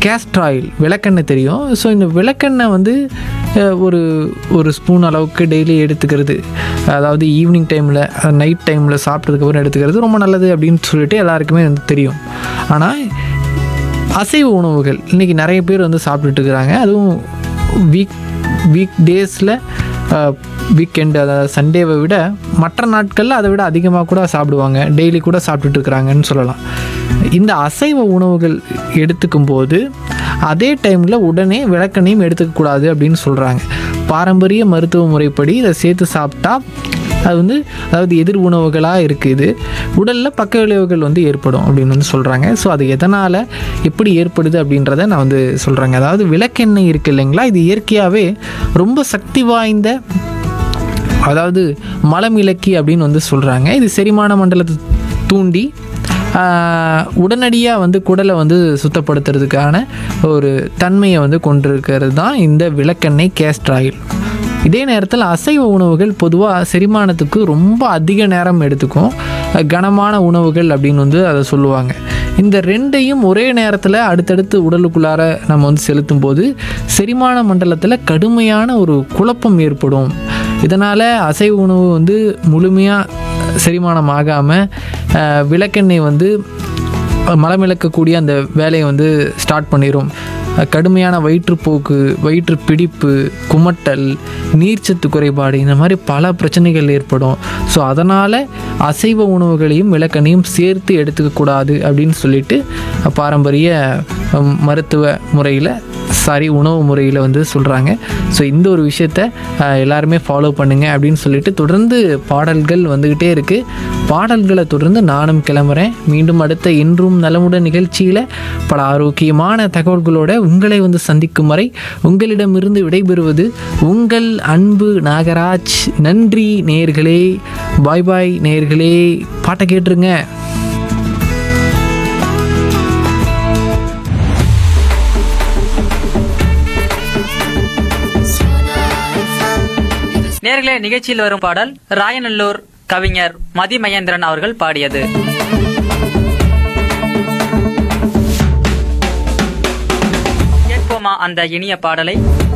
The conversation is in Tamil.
கேஸ்டர் ஆயில் விளக்கெண்ணெய் தெரியும். ஸோ இந்த விளக்கெண்ணெய் வந்து ஒரு ஒரு ஸ்பூன் அளவுக்கு டெய்லி எடுத்துக்கிறது, அதாவது ஈவினிங் டைமில் நைட் டைமில் சாப்பிட்டதுக்கப்புறம் எடுத்துக்கிறது ரொம்ப நல்லது அப்படின்னு சொல்லிட்டு எல்லாருக்குமே வந்து தெரியும். ஆனால் அசைவ உணவுகள் இன்றைக்கி நிறைய பேர் வந்து சாப்பிட்டுட்டு இருக்கிறாங்க. அதுவும் வீக் டேஸில் வீக்கெண்டு, அதாவது சண்டேவை விட மற்ற நாட்களில் அதை விட அதிகமாக கூட சாப்பிடுவாங்க, டெய்லி கூட சாப்பிட்டுட்டு இருக்கிறாங்கன்னு சொல்லலாம். இந்த அசைவ உணவுகள் எடுத்துக்கும் போது அதே டைமில் உடனே விளக்கெண்ணையும் எடுத்துக்கக்கூடாது அப்படின்னு சொல்கிறாங்க. பாரம்பரிய மருத்துவ முறைப்படி இதை சேர்த்து சாப்பிட்டா அது வந்து அதாவது எதிர் உணவுகளாக இருக்குது, உடலில் பக்க விளைவுகள் வந்து ஏற்படும் அப்படின்னு வந்து சொல்கிறாங்க. ஸோ அது எதனால் எப்படி ஏற்படுது அப்படின்றத நான் வந்து சொல்கிறேங்க. அதாவது விளக்கெண்ணெய் இருக்குது இல்லைங்களா, இது இயற்கையாகவே ரொம்ப சக்தி வாய்ந்த, அதாவது மலமிளக்கி அப்படின்னு வந்து சொல்கிறாங்க. இது செரிமான மண்டலத்தை தூண்டி உடனடியாக வந்து குடலை வந்து சுத்தப்படுத்துறதுக்கான ஒரு தன்மையை வந்து கொண்டிருக்கிறது தான் இந்த விளக்கெண்ணெய் கேஸ்டர் ஆயில். இதே நேரத்தில் அசைவ உணவுகள் பொதுவாக செரிமானத்துக்கு ரொம்ப அதிக நேரம் எடுத்துக்கும், கனமான உணவுகள் அப்படின்னு வந்து அதை சொல்லுவாங்க. இந்த ரெண்டையும் ஒரே நேரத்தில் அடுத்தடுத்து உடலுக்குள்ளார நம்ம வந்து செலுத்தும் போது செரிமான மண்டலத்தில் கடுமையான ஒரு குழப்பம் ஏற்படும். இதனால் அசைவ உணவு வந்து முழுமையாக செரிமானம் ஆகாமல் விளக்கெண்ணெய் வந்து மலமிளக்கக்கூடிய அந்த வேலையை வந்து ஸ்டார்ட் பண்ணிடும். கடுமையான வயிற்றுப்போக்கு, வயிற்று பிடிப்பு, குமட்டல், நீர்ச்சத்து குறைபாடு, இந்த மாதிரி பல பிரச்சனைகள் ஏற்படும். ஸோ அதனால் அசைவ உணவுகளையும் விளக்கெண்ணையும் சேர்த்து எடுத்துக்கக்கூடாது அப்படின்னு சொல்லிட்டு பாரம்பரிய மருத்துவ முறையில் உணவு முறையில் வந்து சொல்கிறாங்க. ஸோ இந்த ஒரு விஷயத்த எல்லாருமே ஃபாலோ பண்ணுங்கள் அப்படின்னு சொல்லிட்டு தொடர்ந்து பாடல்கள் வந்துக்கிட்டே இருக்குது. பாடல்களை தொடர்ந்து நானும் கிளம்புறேன். மீண்டும் அடுத்த இன்றும் நலமுடன் நிகழ்ச்சியில் பல ஆரோக்கியமான தகவல்களோட உங்களை வந்து சந்திக்கும் வரை உங்களிடமிருந்து விடைபெறுவது உங்கள் அன்பு நாகராஜ். நன்றி நேயர்களே, பாய் பாய் நேயர்களே. பாட்டை கேட்டுருங்க. நேயர்களே, நிகழ்ச்சியில் வரும் பாடல் ராயநல்லூர் கவிஞர் மதிமகேந்திரன் அவர்கள் பாடியது. கேட்போமா அந்த இனிய பாடலை?